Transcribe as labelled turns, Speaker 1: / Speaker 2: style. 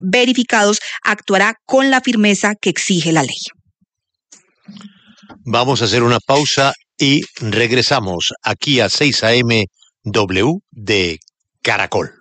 Speaker 1: verificados, actuará con la firmeza que exige la ley.
Speaker 2: Vamos a hacer una pausa y regresamos aquí a 6 AM W de Caracol.